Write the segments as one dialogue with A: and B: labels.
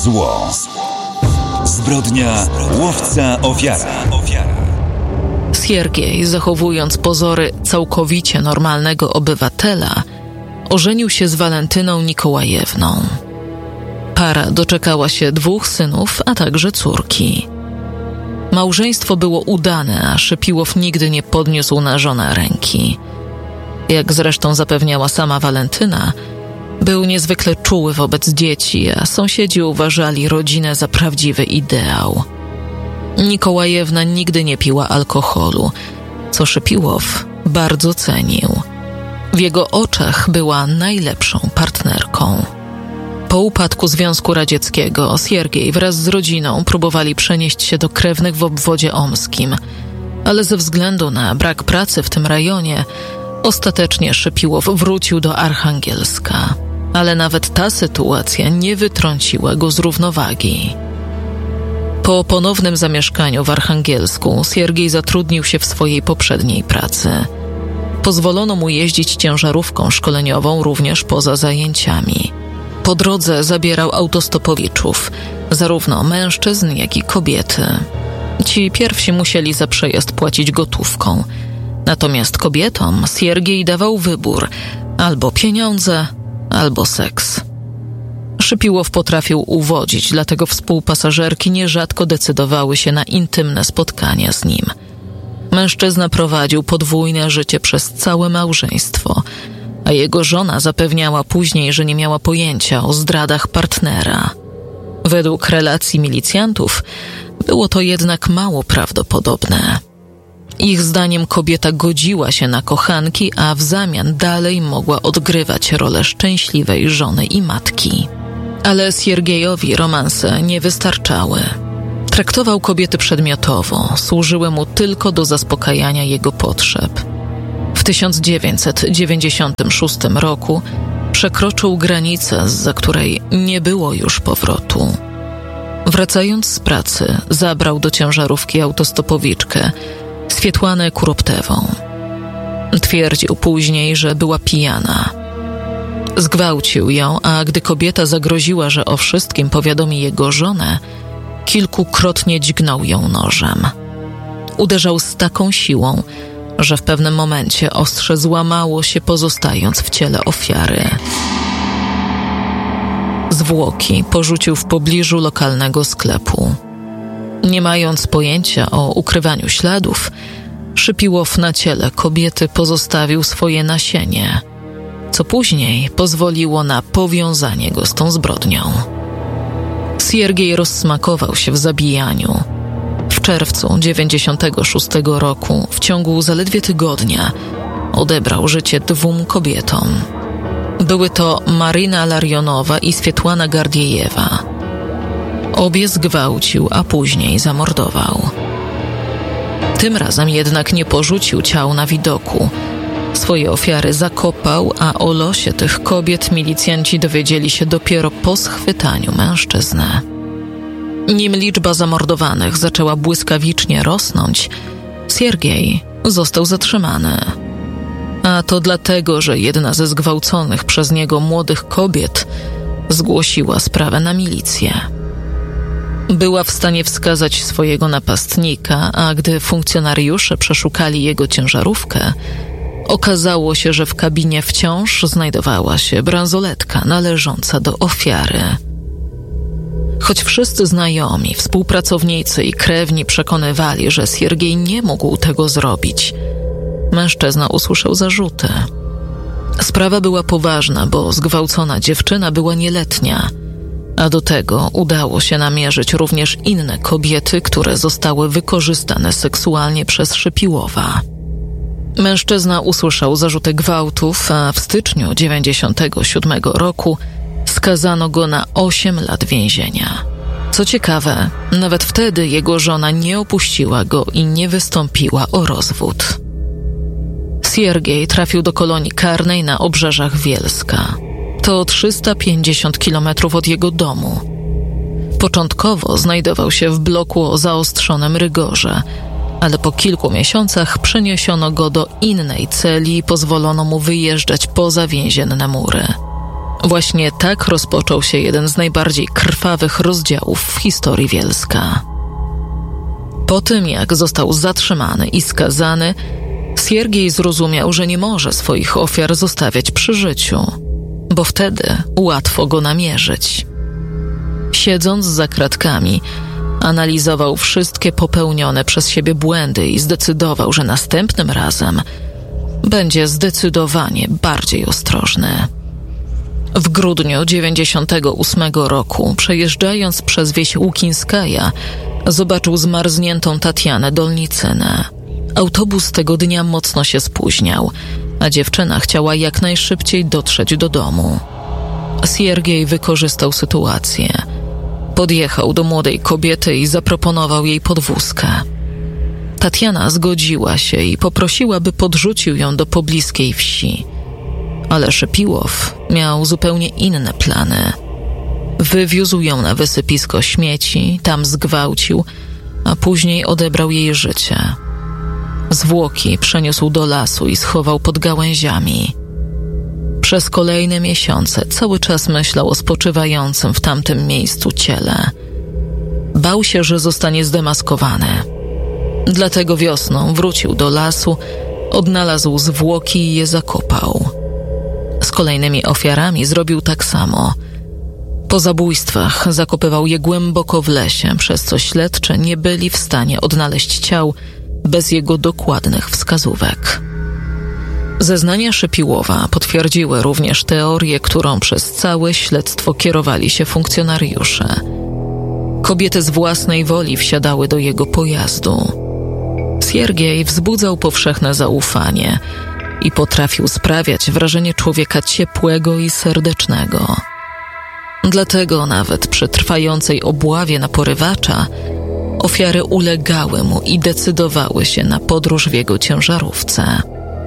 A: Zło. Zbrodnia, łowca, ofiara.
B: Siergiej, zachowując pozory całkowicie normalnego obywatela, ożenił się z Walentyną Nikołajewną. Para doczekała się 2 synów, a także córki. Małżeństwo było udane, a Szypiłow nigdy nie podniósł na żonę ręki. Jak zresztą zapewniała sama Walentyna, był niezwykle czuły wobec dzieci, a sąsiedzi uważali rodzinę za prawdziwy ideał. Nikołajewna nigdy nie piła alkoholu, co Szypiłow bardzo cenił. W jego oczach była najlepszą partnerką. Po upadku Związku Radzieckiego Siergiej wraz z rodziną próbowali przenieść się do krewnych w obwodzie omskim, ale ze względu na brak pracy w tym rejonie ostatecznie Szypiłow wrócił do Archangielska. Ale nawet ta sytuacja nie wytrąciła go z równowagi. Po ponownym zamieszkaniu w Archangielsku Siergiej zatrudnił się w swojej poprzedniej pracy. Pozwolono mu jeździć ciężarówką szkoleniową również poza zajęciami. Po drodze zabierał autostopowiczów, zarówno mężczyzn, jak i kobiety. Ci pierwsi musieli za przejazd płacić gotówką. Natomiast kobietom Siergiej dawał wybór: albo pieniądze, albo seks. Szypiłow potrafił uwodzić, dlatego współpasażerki nierzadko decydowały się na intymne spotkania z nim. Mężczyzna prowadził podwójne życie przez całe małżeństwo, a jego żona zapewniała później, że nie miała pojęcia o zdradach partnera. Według relacji milicjantów było to jednak mało prawdopodobne. Ich zdaniem kobieta godziła się na kochanki, a w zamian dalej mogła odgrywać rolę szczęśliwej żony i matki. Ale Siergiejowi romanse nie wystarczały. Traktował kobiety przedmiotowo, służyły mu tylko do zaspokajania jego potrzeb. W 1996 roku przekroczył granicę, zza której nie było już powrotu. Wracając z pracy, zabrał do ciężarówki autostopowiczkę Swietłanę Kuroptewą. Twierdził później, że była pijana. Zgwałcił ją, a gdy kobieta zagroziła, że o wszystkim powiadomi jego żonę, kilkukrotnie dźgnął ją nożem. Uderzał z taką siłą, że w pewnym momencie ostrze złamało się, pozostając w ciele ofiary. Zwłoki porzucił w pobliżu lokalnego sklepu. Nie mając pojęcia o ukrywaniu śladów, Szypiłow na ciele kobiety pozostawił swoje nasienie, co później pozwoliło na powiązanie go z tą zbrodnią. Siergiej rozsmakował się w zabijaniu. W czerwcu 1996 roku, w ciągu zaledwie tygodnia, odebrał życie 2 kobietom. Były to Maryna Larionowa i Swietłana Gardiejewa. Obie zgwałcił, a później zamordował. Tym razem jednak nie porzucił ciał na widoku. Swoje ofiary zakopał, a o losie tych kobiet milicjanci dowiedzieli się dopiero po schwytaniu mężczyzny. Nim liczba zamordowanych zaczęła błyskawicznie rosnąć, Siergiej został zatrzymany. A to dlatego, że jedna ze zgwałconych przez niego młodych kobiet zgłosiła sprawę na milicję. Była w stanie wskazać swojego napastnika, a gdy funkcjonariusze przeszukali jego ciężarówkę, okazało się, że w kabinie wciąż znajdowała się bransoletka należąca do ofiary. Choć wszyscy znajomi, współpracownicy i krewni przekonywali, że Siergiej nie mógł tego zrobić, mężczyzna usłyszał zarzuty. Sprawa była poważna, bo zgwałcona dziewczyna była nieletnia, a do tego udało się namierzyć również inne kobiety, które zostały wykorzystane seksualnie przez Szypiłowa. Mężczyzna usłyszał zarzuty gwałtów, a w styczniu 1997 roku skazano go na 8 lat więzienia. Co ciekawe, nawet wtedy jego żona nie opuściła go i nie wystąpiła o rozwód. Siergiej trafił do kolonii karnej na obrzeżach Wielska. To 350 kilometrów od jego domu. Początkowo znajdował się w bloku o zaostrzonym rygorze, ale po kilku miesiącach przeniesiono go do innej celi i pozwolono mu wyjeżdżać poza więzienne mury. Właśnie tak rozpoczął się jeden z najbardziej krwawych rozdziałów w historii Bielska. Po tym, jak został zatrzymany i skazany, Siergiej zrozumiał, że nie może swoich ofiar zostawiać przy życiu, bo wtedy łatwo go namierzyć. Siedząc za kratkami, analizował wszystkie popełnione przez siebie błędy i zdecydował, że następnym razem będzie zdecydowanie bardziej ostrożny. W grudniu 1998 roku, przejeżdżając przez wieś Łukińskaja, zobaczył zmarzniętą Tatianę Dolnicynę. Autobus tego dnia mocno się spóźniał, a dziewczyna chciała jak najszybciej dotrzeć do domu. Siergiej wykorzystał sytuację. Podjechał do młodej kobiety i zaproponował jej podwózkę. Tatiana zgodziła się i poprosiła, by podrzucił ją do pobliskiej wsi. Ale Szypiłow miał zupełnie inne plany. Wywiózł ją na wysypisko śmieci, tam zgwałcił, a później odebrał jej życie. Zwłoki przeniósł do lasu i schował pod gałęziami. Przez kolejne miesiące cały czas myślał o spoczywającym w tamtym miejscu ciele. Bał się, że zostanie zdemaskowany. Dlatego wiosną wrócił do lasu, odnalazł zwłoki i je zakopał. Z kolejnymi ofiarami zrobił tak samo. Po zabójstwach zakopywał je głęboko w lesie, przez co śledczy nie byli w stanie odnaleźć ciał bez jego dokładnych wskazówek. Zeznania Szypiłowa potwierdziły również teorię, którą przez całe śledztwo kierowali się funkcjonariusze. Kobiety z własnej woli wsiadały do jego pojazdu. Siergiej wzbudzał powszechne zaufanie i potrafił sprawiać wrażenie człowieka ciepłego i serdecznego. Dlatego nawet przy trwającej obławie na porywacza ofiary ulegały mu i decydowały się na podróż w jego ciężarówce.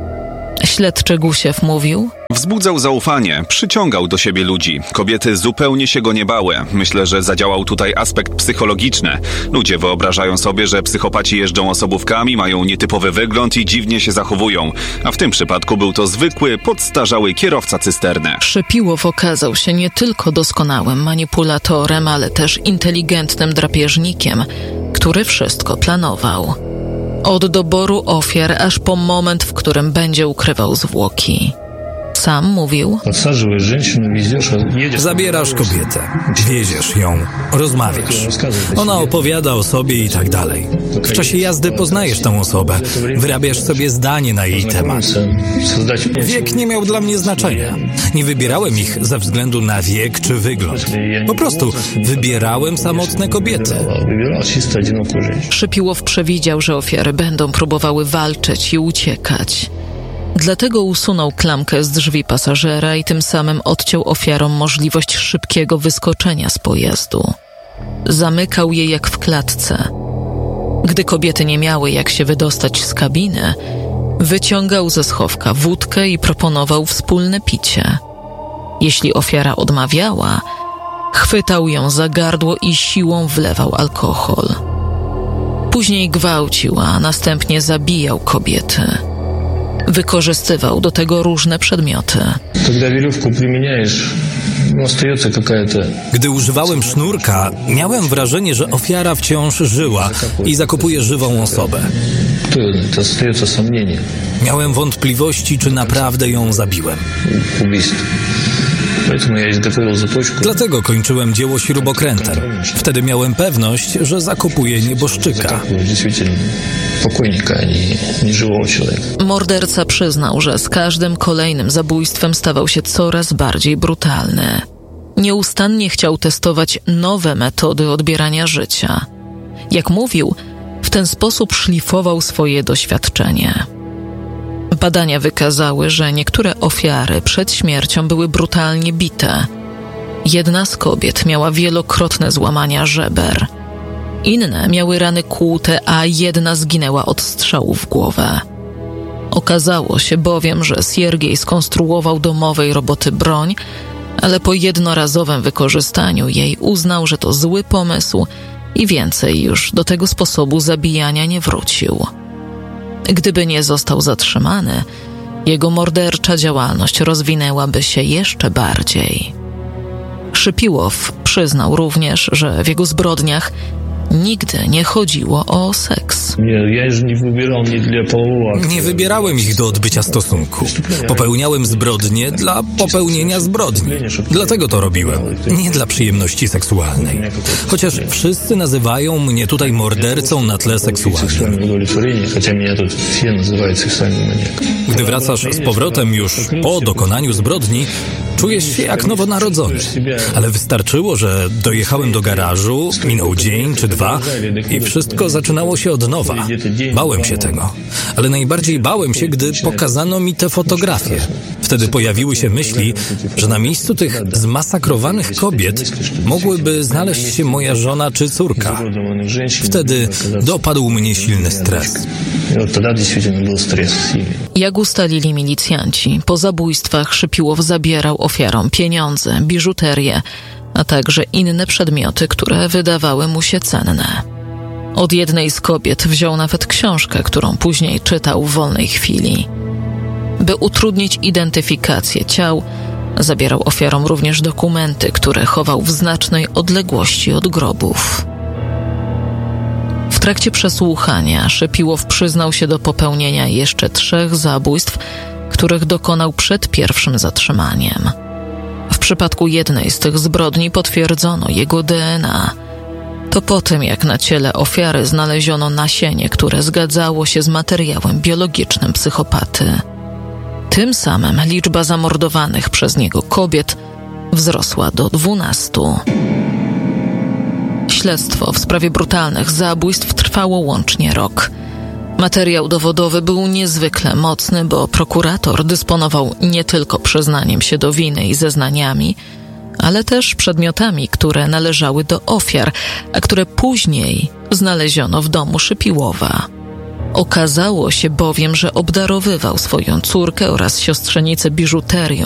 B: Śledczy Gusiew mówił:
C: wzbudzał zaufanie, przyciągał do siebie ludzi. Kobiety zupełnie się go nie bały. Myślę, że zadziałał tutaj aspekt psychologiczny. Ludzie wyobrażają sobie, że psychopaci jeżdżą osobówkami, mają nietypowy wygląd i dziwnie się zachowują. A w tym przypadku był to zwykły, podstarzały kierowca cysterny.
B: Szypiłow okazał się nie tylko doskonałym manipulatorem, ale też inteligentnym drapieżnikiem, który wszystko planował. Od doboru ofiar aż po moment, w którym będzie ukrywał zwłoki. Sam mówił:
D: zabierasz kobietę, wieziesz ją, rozmawiasz. Ona opowiada o sobie i tak dalej. W czasie jazdy poznajesz tę osobę, wyrabiasz sobie zdanie na jej temat. Wiek nie miał dla mnie znaczenia. Nie wybierałem ich ze względu na wiek czy wygląd. Po prostu wybierałem samotne kobiety.
B: Szypiłow przewidział, że ofiary będą próbowały walczyć i uciekać. Dlatego usunął klamkę z drzwi pasażera i tym samym odciął ofiarom możliwość szybkiego wyskoczenia z pojazdu. Zamykał je jak w klatce. Gdy kobiety nie miały jak się wydostać z kabiny, wyciągał ze schowka wódkę i proponował wspólne picie. Jeśli ofiara odmawiała, chwytał ją za gardło i siłą wlewał alkohol. Później gwałcił, a następnie zabijał kobiety. Wykorzystywał do tego różne przedmioty.
D: Gdy używałem sznurka, miałem wrażenie, że ofiara wciąż żyła i zakopuje żywą osobę. Miałem wątpliwości, czy naprawdę ją zabiłem. Dlatego kończyłem dzieło śrubokrętem. Wtedy miałem pewność, że zakopuję nieboszczyka.
B: Morderca przyznał, że z każdym kolejnym zabójstwem stawał się coraz bardziej brutalny. Nieustannie chciał testować nowe metody odbierania życia. Jak mówił, w ten sposób szlifował swoje doświadczenie. Badania wykazały, że niektóre ofiary przed śmiercią były brutalnie bite. Jedna z kobiet miała wielokrotne złamania żeber. Inne miały rany kłute, a jedna zginęła od strzału w głowę. Okazało się bowiem, że Siergiej skonstruował domowej roboty broń, ale po jednorazowym wykorzystaniu jej uznał, że to zły pomysł i więcej już do tego sposobu zabijania nie wrócił. Gdyby nie został zatrzymany, jego mordercza działalność rozwinęłaby się jeszcze bardziej. Szypiłow przyznał również, że w jego zbrodniach nigdy nie chodziło o seks.
D: Nie wybierałem ich do odbycia stosunku. Popełniałem zbrodnie dla popełnienia zbrodni. Dlatego to robiłem. Nie dla przyjemności seksualnej. Chociaż wszyscy nazywają mnie tutaj mordercą na tle seksualnym. Gdy wracasz z powrotem już po dokonaniu zbrodni, czujesz się jak nowonarodzony. Ale wystarczyło, że dojechałem do garażu, minął dzień czy dwa i wszystko zaczynało się od nowa. Bałem się tego. Ale najbardziej bałem się, gdy pokazano mi te fotografie. Wtedy pojawiły się myśli, że na miejscu tych zmasakrowanych kobiet mogłyby znaleźć się moja żona czy córka. Wtedy dopadł mnie silny stres.
B: Jak ustalili milicjanci, po zabójstwach Szypiłow zabierał ofiarom pieniądze, biżuterię, a także inne przedmioty, które wydawały mu się cenne. Od jednej z kobiet wziął nawet książkę, którą później czytał w wolnej chwili. By utrudnić identyfikację ciał, zabierał ofiarom również dokumenty, które chował w znacznej odległości od grobów. W trakcie przesłuchania Szypiłow przyznał się do popełnienia jeszcze 3 zabójstw, których dokonał przed pierwszym zatrzymaniem. W przypadku jednej z tych zbrodni potwierdzono jego DNA. To po tym, jak na ciele ofiary znaleziono nasienie, które zgadzało się z materiałem biologicznym psychopaty. Tym samym liczba zamordowanych przez niego kobiet wzrosła do 12. Śledztwo w sprawie brutalnych zabójstw trwało łącznie rok. Materiał dowodowy był niezwykle mocny, bo prokurator dysponował nie tylko przyznaniem się do winy i zeznaniami, ale też przedmiotami, które należały do ofiar, a które później znaleziono w domu Szypiłowa. Okazało się bowiem, że obdarowywał swoją córkę oraz siostrzenicę biżuterią,